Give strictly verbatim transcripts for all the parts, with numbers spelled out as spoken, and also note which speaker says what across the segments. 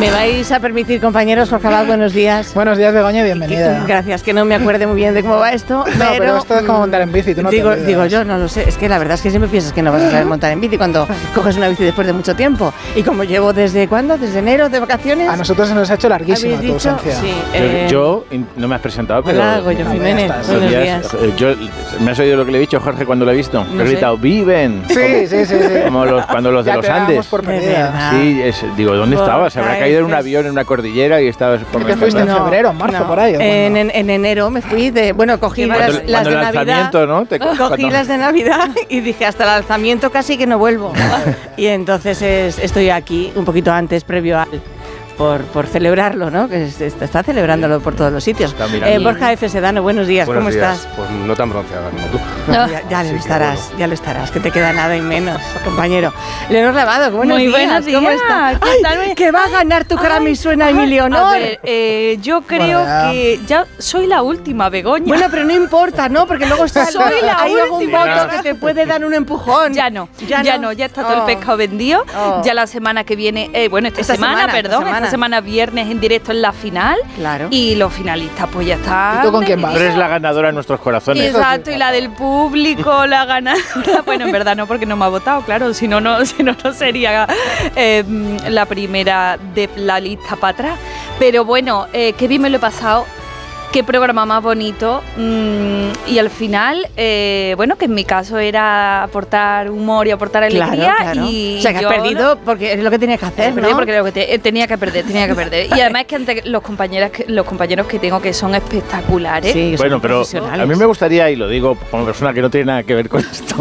Speaker 1: Me vais a permitir, compañeros, Jorge Abad, buenos días.
Speaker 2: Buenos días, Begoña, bienvenida.
Speaker 1: Gracias, que no me acuerde muy bien de cómo va esto.
Speaker 2: No, pero, pero esto es como montar en bici, tú no
Speaker 1: digo,
Speaker 2: te
Speaker 1: digo yo, no lo sé, es que la verdad es que siempre piensas que no vas a saber montar en bici cuando coges una bici después de mucho tiempo. Y como llevo desde ¿cuándo? ¿Desde enero de vacaciones?
Speaker 2: A nosotros se nos ha hecho larguísima tu ausencia.
Speaker 1: Sí,
Speaker 3: eh, yo, yo, no me has presentado, pero...
Speaker 1: Hola, Goyo Jiménez, buenos días.
Speaker 3: Yo, ¿me has oído lo que le he dicho, Jorge, cuando lo he visto?
Speaker 1: No
Speaker 3: he gritado,
Speaker 1: sé.
Speaker 3: ¡viven!
Speaker 2: Sí,
Speaker 3: como,
Speaker 2: sí, sí, sí.
Speaker 3: Como los, cuando los de
Speaker 2: ya
Speaker 3: los
Speaker 2: te
Speaker 3: Andes.
Speaker 2: Por
Speaker 3: sí, es, digo, ¿dónde
Speaker 1: por
Speaker 3: estabas? Se habrá caído en un avión, en una cordillera y estabas por
Speaker 2: ¿Qué te fuiste en febrero, en marzo,
Speaker 1: no.
Speaker 2: por ahí?
Speaker 1: En, en, en enero me fui de... Bueno, cogí
Speaker 3: cuando,
Speaker 1: las, las
Speaker 3: cuando
Speaker 1: de
Speaker 3: el
Speaker 1: Navidad.
Speaker 3: ¿no? Te,
Speaker 1: Cogí
Speaker 3: cuando...
Speaker 1: las de Navidad y dije, hasta el alzamiento casi que no vuelvo. Y entonces es, estoy aquí un poquito antes, previo al... Por, por celebrarlo, ¿no? Que se está, está celebrándolo por todos los sitios. Eh, Borja F. Sedano, buenos días,
Speaker 4: buenos
Speaker 1: ¿cómo
Speaker 4: días.
Speaker 1: estás?
Speaker 4: Pues no tan bronceada como tú.
Speaker 1: No, ya ya
Speaker 4: sí,
Speaker 1: lo estarás,
Speaker 4: bueno.
Speaker 1: ya lo estarás, que te queda nada y menos, compañero. Leonor Lavado, buenos
Speaker 5: Muy
Speaker 1: días,
Speaker 5: buenos días.
Speaker 1: ¿cómo estás?
Speaker 5: ¿Qué tal?
Speaker 1: Ay, que va a ganar tu cara me suena,
Speaker 5: Ay,
Speaker 1: mi Leonor.
Speaker 5: A ver, eh, yo creo
Speaker 2: Bueno,
Speaker 5: que ya soy la última, Begoña.
Speaker 1: Bueno, pero no importa, ¿no? Porque luego está,
Speaker 5: Soy la
Speaker 1: hay algún
Speaker 5: última.
Speaker 1: voto que te puede dar un empujón.
Speaker 5: Ya no,
Speaker 1: ya,
Speaker 5: ya,
Speaker 1: no.
Speaker 5: no, ya está todo
Speaker 1: Oh.
Speaker 5: el pescado vendido.
Speaker 1: Oh.
Speaker 5: Ya la semana que viene, eh, bueno, esta,
Speaker 1: Esta
Speaker 5: semana,
Speaker 1: semana, esta
Speaker 5: perdón, esta
Speaker 1: semana.
Speaker 5: semana. viernes en directo en la final.
Speaker 1: Claro.
Speaker 5: Y los finalistas, pues ya están.
Speaker 2: ¿Y tú con quién vas?
Speaker 3: Tú eres la ganadora en nuestros corazones.
Speaker 5: Exacto, y la del público, la ganadora. Bueno, en verdad no, porque no me ha votado, claro, si no, no, si no, no sería eh, la primera de la lista para atrás. Pero bueno, eh, qué bien me lo he pasado. Qué programa más bonito. Mm, y al final, eh, bueno, que en mi caso era aportar humor y aportar alegría.
Speaker 1: Claro, claro.
Speaker 5: Y
Speaker 1: o sea, que has
Speaker 5: yo
Speaker 1: perdido porque es lo que tenías que hacer,
Speaker 5: Perdí
Speaker 1: ¿no?
Speaker 5: porque era lo que te- tenía que perder, tenía que perder. Y además que ante los compañeros que, los compañeros que tengo que son espectaculares.
Speaker 1: Sí, que
Speaker 3: Bueno,
Speaker 1: son
Speaker 3: pero
Speaker 1: profesionales.
Speaker 3: a mí me gustaría, y lo digo como persona que no tiene nada que ver con esto,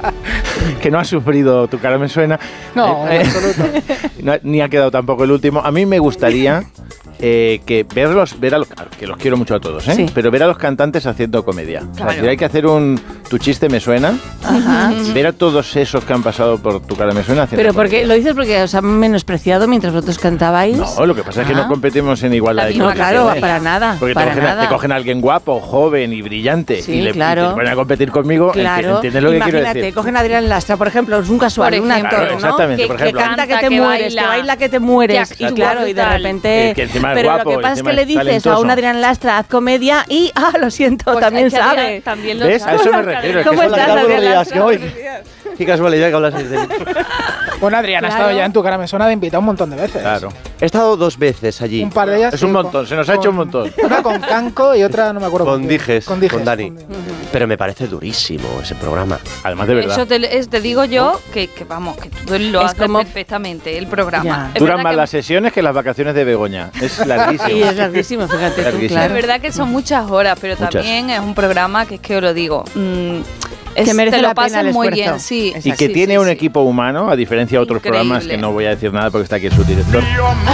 Speaker 3: que no ha sufrido Tu cara me suena,
Speaker 2: No, en
Speaker 3: eh,
Speaker 2: absoluto.
Speaker 3: no, ni ha quedado tampoco el último. A mí me gustaría eh, que verlos, ver a los, que los quiero mucho a todos, ¿eh?
Speaker 1: Sí.
Speaker 3: pero ver a los cantantes haciendo comedia. O sea,
Speaker 5: Claro.
Speaker 3: si hay que hacer un Tu chiste me suena,
Speaker 1: Ajá.
Speaker 3: ver a todos esos que han pasado por Tu cara me suena haciendo
Speaker 1: Pero porque
Speaker 3: comedia.
Speaker 1: lo dices porque os han menospreciado mientras vosotros cantabais.
Speaker 3: No, lo que pasa es que
Speaker 1: Ah.
Speaker 3: no competimos en igualdad
Speaker 5: La
Speaker 3: de
Speaker 5: misma
Speaker 1: No, claro,
Speaker 3: condiciones.
Speaker 1: para nada.
Speaker 3: Porque
Speaker 1: para
Speaker 3: te, cogen,
Speaker 1: nada.
Speaker 3: te cogen a alguien guapo, joven y brillante
Speaker 1: Sí,
Speaker 3: y, le, y
Speaker 1: claro.
Speaker 3: te ponen a competir conmigo.
Speaker 1: Claro,
Speaker 3: ¿Entiendes lo que quiero
Speaker 1: imagínate,
Speaker 3: decir?
Speaker 1: cogen a Adrián Lastra, por ejemplo, es un casual,
Speaker 5: Por
Speaker 1: un
Speaker 5: ejemplo.
Speaker 1: actor,
Speaker 3: Claro,
Speaker 1: ¿no?
Speaker 3: exactamente,
Speaker 1: que,
Speaker 3: por
Speaker 1: que
Speaker 3: ejemplo.
Speaker 1: canta que
Speaker 5: Canta,
Speaker 1: te
Speaker 5: que
Speaker 1: mueres,
Speaker 5: baila,
Speaker 1: que baila que te mueres,
Speaker 5: que
Speaker 1: y
Speaker 5: actúa
Speaker 1: claro, y de
Speaker 5: brutal.
Speaker 1: repente...
Speaker 3: Eh, que encima es
Speaker 1: pero
Speaker 3: guapo,
Speaker 1: lo que pasa es
Speaker 3: encima
Speaker 1: que le
Speaker 3: es
Speaker 1: dices a
Speaker 3: talentoso.
Speaker 1: un Adrián Lastra, haz comedia y, ah, lo siento,
Speaker 5: Pues
Speaker 1: también
Speaker 5: es que Adrián
Speaker 1: sabe.
Speaker 5: También lo
Speaker 3: ¿Ves?
Speaker 5: sabe.
Speaker 3: A eso me refiero. es que
Speaker 1: ¿Cómo
Speaker 3: eso-
Speaker 1: estás,
Speaker 6: Hola,
Speaker 1: Adrián
Speaker 6: buenos días,
Speaker 1: Lastra?
Speaker 6: que hoy. Qué casualidad que hablas de mí.
Speaker 2: Bueno, Adrián, ha
Speaker 1: Claro.
Speaker 2: estado ya en Tu cara me suena de invitado un montón de veces.
Speaker 3: Claro.
Speaker 6: He estado dos veces allí.
Speaker 2: Un par de ellas.
Speaker 3: Es
Speaker 2: sí,
Speaker 3: un
Speaker 2: con-
Speaker 3: montón, se nos ha
Speaker 2: con-
Speaker 3: hecho un montón.
Speaker 2: Una con Canco y otra no me acuerdo
Speaker 6: Con
Speaker 2: quién.
Speaker 6: Dijes,
Speaker 2: Con Dijes.
Speaker 6: con Dani.
Speaker 2: con-
Speaker 6: Pero me parece durísimo ese programa.
Speaker 3: Además de verdad.
Speaker 5: Eso te, es- te digo yo que, que vamos, que tú lo
Speaker 1: Es
Speaker 5: haces
Speaker 1: como-
Speaker 5: perfectamente, el programa.
Speaker 1: Ya.
Speaker 5: Es
Speaker 3: Duran
Speaker 5: verdad
Speaker 3: más
Speaker 5: que-
Speaker 3: las sesiones que las vacaciones de Begoña. Es larguísimo.
Speaker 1: Y es larguísimo, fíjate tú,
Speaker 3: Larguísimo.
Speaker 1: claro.
Speaker 5: Es verdad que son muchas horas, pero
Speaker 3: Muchas.
Speaker 5: también es un programa que es que os lo digo. mm, es,
Speaker 1: Que merece
Speaker 5: te lo
Speaker 1: la pena
Speaker 5: pasas
Speaker 1: el
Speaker 5: muy
Speaker 1: esfuerzo.
Speaker 5: bien, sí.
Speaker 1: Exacto.
Speaker 3: Y que
Speaker 5: sí,
Speaker 3: tiene
Speaker 5: sí,
Speaker 3: un
Speaker 5: sí.
Speaker 3: equipo humano, a diferencia de otros
Speaker 5: Increíble.
Speaker 3: programas que no voy a decir nada porque está aquí el subdirector.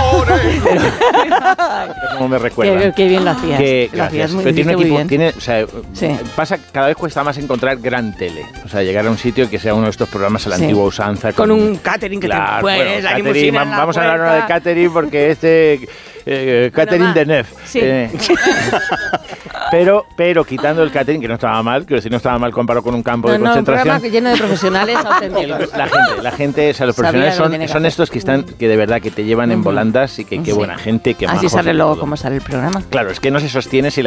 Speaker 3: Como me recuerda.
Speaker 1: Qué, qué bien lo hacías.
Speaker 3: Que,
Speaker 1: lo hacías
Speaker 3: gracias.
Speaker 1: muy,
Speaker 3: Pero tiene un
Speaker 1: muy
Speaker 3: equipo,
Speaker 1: bien.
Speaker 3: tiene, o sea,
Speaker 1: Sí.
Speaker 3: pasa, cada vez cuesta más encontrar gran tele. O sea, llegar a un sitio que sea uno de estos programas a la
Speaker 1: Sí.
Speaker 3: antigua usanza.
Speaker 1: Con un catering que te
Speaker 3: Claro,
Speaker 1: pones,
Speaker 3: bueno,
Speaker 1: la
Speaker 3: catering,
Speaker 1: limusina en la
Speaker 3: vamos a hablar ahora de
Speaker 1: puerta.
Speaker 3: catering porque este eh, catering
Speaker 1: más.
Speaker 3: de Nef.
Speaker 1: Sí.
Speaker 3: Eh, pero, pero quitando el catering, que no estaba mal, quiero decir, no estaba mal comparado con un campo
Speaker 1: No,
Speaker 3: de
Speaker 1: no, un
Speaker 3: concentración.
Speaker 1: programa que lleno de profesionales auténticos.
Speaker 3: La gente, la gente, o sea, los
Speaker 1: Sabía
Speaker 3: profesionales
Speaker 1: lo que
Speaker 3: son,
Speaker 1: tenía que
Speaker 3: son
Speaker 1: hacer.
Speaker 3: estos que están, que de verdad que te llevan en
Speaker 1: Ujú.
Speaker 3: volandas y que qué
Speaker 1: Sí.
Speaker 3: buena gente, qué
Speaker 1: Así
Speaker 3: majos
Speaker 1: sale
Speaker 3: y
Speaker 1: luego
Speaker 3: todo.
Speaker 1: cómo sale el programa.
Speaker 3: Claro, es que no se sostiene si